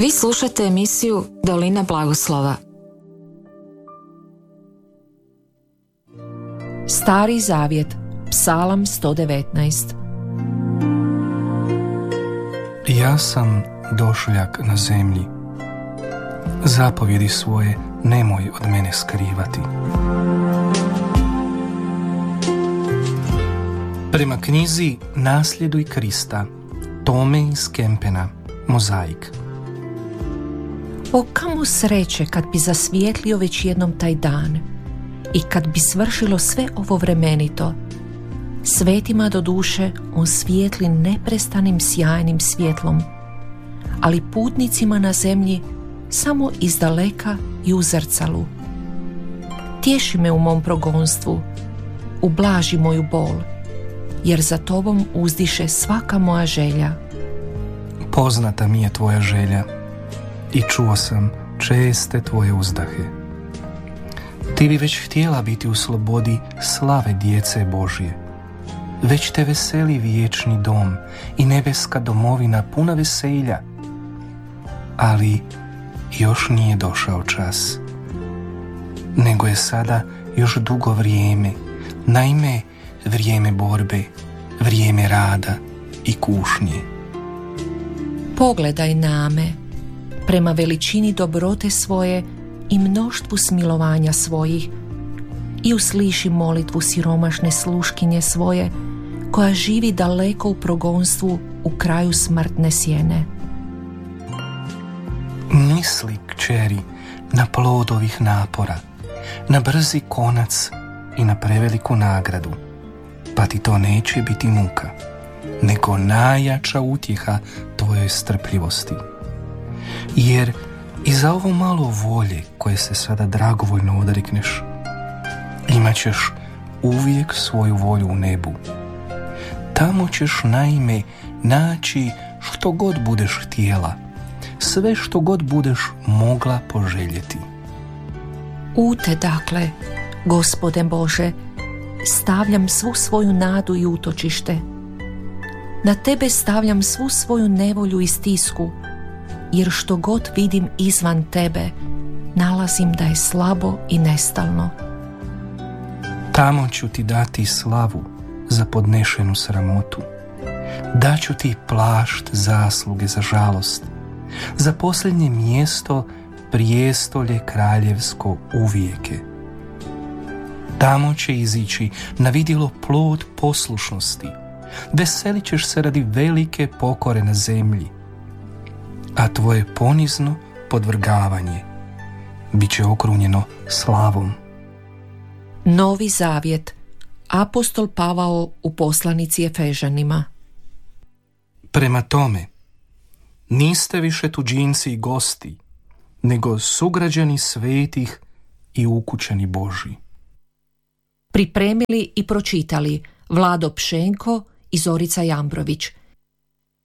Vi slušate emisiju Dolina blagoslova. Stari zavjet, Psalam 119. Ja sam došljak na zemlji. Zapovjedi svoje nemoj od mene skrivati. Prema knjizi Nasljeduj Krista, Tome iz Kempena, Mozaik. O kamo sreće kad bi zasvijetlio već jednom taj dan i kad bi svršilo sve ovo vremenito. Svetima do duše on svijetli neprestanim sjajnim svjetlom, ali putnicima na zemlji samo izdaleka i u zrcalu. Tješi me u mom progonstvu, ublaži moju bol, jer za tobom uzdiše svaka moja želja. Poznata mi je tvoja želja i čuo sam česte tvoje uzdahe. Ti bi već htjela biti u slobodi slave djece Božje. Već te veseli vječni dom i nebeska domovina puna veselja. Ali još nije došao čas. Nego je sada još dugo vrijeme, naime vrijeme borbe, vrijeme rada i kušnje. Pogledaj na me, prema veličini dobrote svoje i mnoštvu smilovanja svojih, i usliši molitvu siromašne sluškinje svoje, koja živi daleko u progonstvu u kraju smrtne sjene. Misli, kćeri, na plod ovih napora, na brzi konac i na preveliku nagradu, pa ti to neće biti muka, nego najjača utjeha tvojoj strpljivosti. Jer i za ovo malo volje koje se sada dragovoljno odrekneš, imat ćeš uvijek svoju volju u nebu. Tamo ćeš naime naći što god budeš htjela, sve što god budeš mogla poželjeti. U te, dakle, Gospode Bože, stavljam svu svoju nadu i utočište. Na tebe stavljam svu svoju nevolju i stisku, jer što god vidim izvan tebe, nalazim da je slabo i nestalno. Tamo ću ti dati slavu za podnešenu sramotu. Daću ti plašt zasluge za žalost, za posljednje mjesto prijestolje kraljevsko uvijeke. Tamo će izići na vidjelo plod poslušnosti, veselit ćeš se radi velike pokore na zemlji, a tvoje ponizno podvrgavanje bit će okrunjeno slavom. Novi zavjet, apostol Pavao u poslanici Efežanima. Prema tome, niste više tuđinci i gosti, nego sugrađani svetih i ukućani Božji. Pripremili i pročitali Vlado Pšenko i Zorica Jambrović.